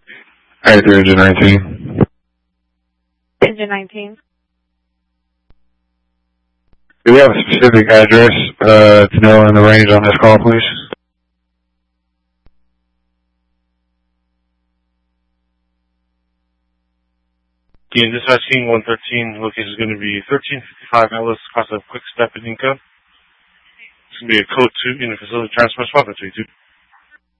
Actor Engine 19. Engine 19. Do we have a specific address to know in the range on this call, please? Again, dispatch team 113, location is going to be 1355 Ellis, across a quick step in Inca. It's going to be a code 2 in the facility transfer spot, that's 22.